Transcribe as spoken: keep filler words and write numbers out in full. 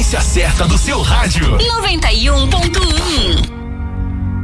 frequência certa do seu rádio. noventa e um ponto um.